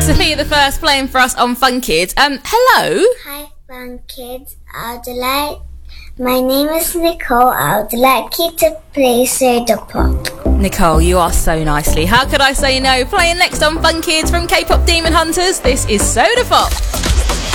Sophia the First playing for us on Fun Kids. Hello. Hi, Fun Kids. My name is Nicole. I would like you to play Soda Pop. Nicole, you are so nicely. How could I say no? Playing next on Fun Kids from K-Pop Demon Hunters, this is Soda Pop.